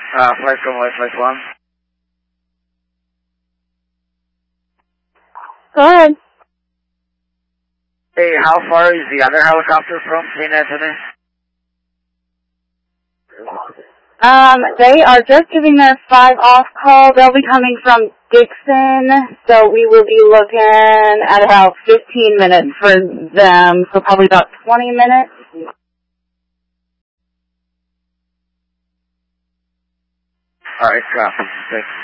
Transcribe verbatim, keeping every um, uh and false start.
Uh, flight from White Flight one. Go ahead. Hey, how far is the other helicopter from Saint Anthony? Um, they are just giving their five off call. They'll be coming from Dixon, so we will be looking at about fifteen minutes for them, so probably about twenty minutes. Alright, copy. Thanks.